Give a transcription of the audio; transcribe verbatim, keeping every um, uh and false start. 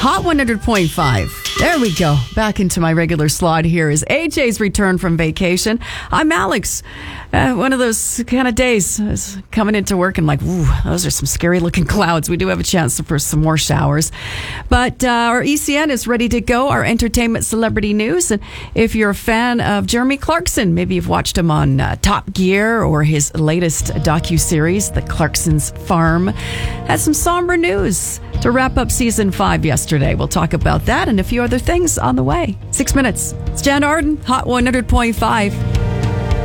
Hot one hundred point five. There we go. Back into my regular slot here is A J's return from vacation. I'm Alex. Uh, one of those kind of days. I was coming into work and like, ooh, those are some scary looking clouds. We do have a chance for some more showers. But uh, our E C N is ready to go, our entertainment celebrity news. And if you're a fan of Jeremy Clarkson, maybe you've watched him on uh, Top Gear or his latest docuseries, The Clarkson's Farm, has some somber news to wrap up season five yesterday. We'll talk about that and a few other things on the way. Six minutes. It's Jan Arden, Hot one hundred point five.